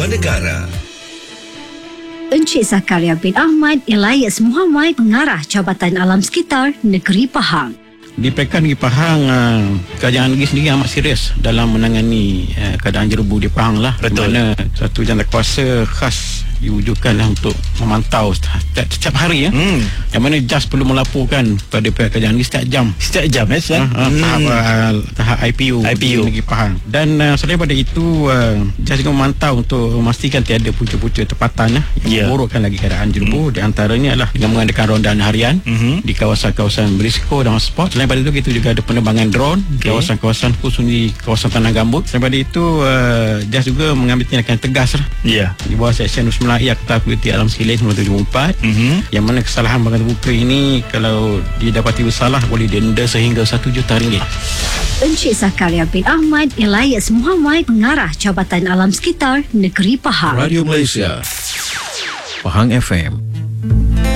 Dua Negara. Encik Zakaria bin Ahmad Elias Muhammad, Pengarah Jabatan Alam Sekitar Negeri Pahang. Di Pekan Negeri Pahang, kerajaan negeri sendiri amat serius dalam menangani keadaan jerebu di Pahang lah. Betul. Di mana satu jawatan khas diwujudkanlah untuk memantau setiap hari yang mana JAS perlu melaporkan pada pihak kerajaan negeri setiap jam tahap IPU di Negeri Pahang. Dan selain daripada itu, JAS juga memantau untuk memastikan tiada punca-punca tempatan yang memburukkan lagi keadaan jerebu. Di antaranya adalah dengan mengadakan rondaan harian di kawasan-kawasan berisiko dan hotspot. Selain daripada itu, kita juga ada penerbangan drone di kawasan-kawasan khusus di kawasan tanah gambut. Selain daripada itu, JAS juga mengambil tindakan tegas di bawah Seksyen 9 Akta Kualiti Alam Sekitar 1974, yang mana kesalahan bangunan terbuka ini kalau didapati bersalah boleh denda sehingga RM1 juta. Encik Zakaria bin Ahmad Elias Muhammad, Pengarah Jabatan Alam Sekitar Negeri Pahang. Radio Malaysia. Pahang FM